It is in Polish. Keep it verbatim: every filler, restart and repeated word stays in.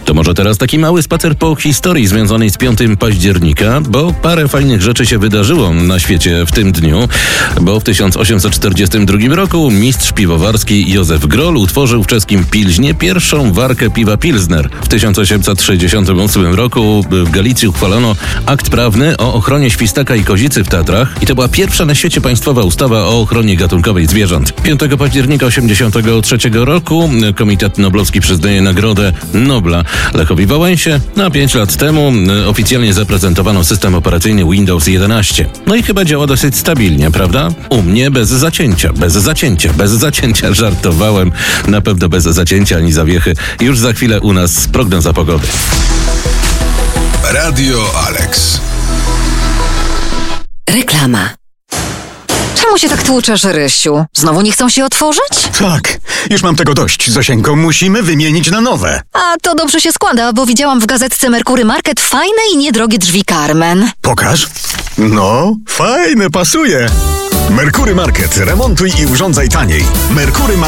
To może teraz taki mały spacer po historii związanej z piątego października, bo parę fajnych rzeczy się wydarzyło na świecie w tym dniu, bo w tysiąc osiemset czterdziestym drugim roku mistrz piwowarski Józef Groll utworzył w czeskim Pilźnie pierwszą warkę piwa Pilsner. W tysiąc osiemset sześćdziesiątym ósmym roku w Galicji uchwalono akt prawny o ochronie świstaka i kozicy w Tatrach i to była pierwsza na świecie państwowa ustawa o ochronie gatunkowej zwierząt. piątego października osiemdziesiątego trzeciego roku Komitet Noblowski przyznaje Nagrodę Nobla Lechowi Wałęsie. Na pięć lat temu oficjalnie zaprezentowano system operacyjny Windows jedenaście. No i chyba działa dosyć stabilnie, prawda? U mnie bez zacięcia, bez zacięcia, bez zacięcia. Żartowałem. Na pewno bez zacięcia ani zawiechy. Już za chwilę u nas prognoza pogody. Radio Alex. Reklama. Czemu się tak tłuczesz, Rysiu? Znowu nie chcą się otworzyć? Tak, już mam tego dość, Zosieńko. Musimy wymienić na nowe. A to dobrze się składa, bo widziałam w gazetce Merkury Market fajne i niedrogie drzwi Carmen. Pokaż. No, fajne, pasuje. Merkury Market. Remontuj i urządzaj taniej. Merkury Market.